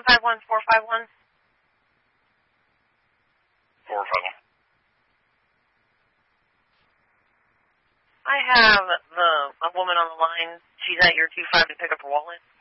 451. I have a woman on the line. She's at your 25 to pick up her wallet.